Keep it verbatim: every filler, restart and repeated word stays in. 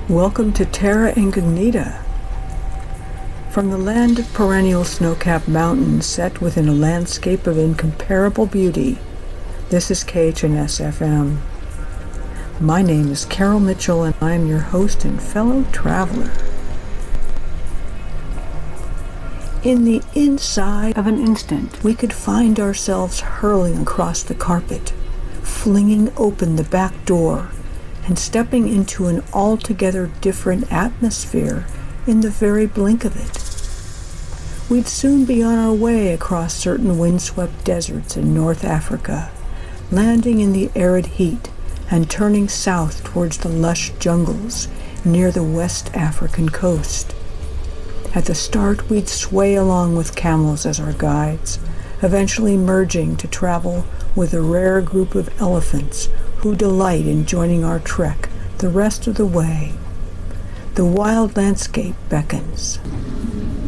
Welcome to Terra Incognita. From the land of perennial snow-capped mountains set within a landscape of incomparable beauty, this is K H N S F M. My name is Carol Mitchell and I am your host and fellow traveler. In the inside of an instant, we could find ourselves hurling across the carpet, flinging open the back door, and stepping into an altogether different atmosphere in the very blink of it. We'd soon be on our way across certain windswept deserts in North Africa, landing in the arid heat and turning south towards the lush jungles near the West African coast. At the start, we'd sway along with camels as our guides, eventually merging to travel with a rare group of elephants who delight in joining our trek the rest of the way. The wild landscape beckons.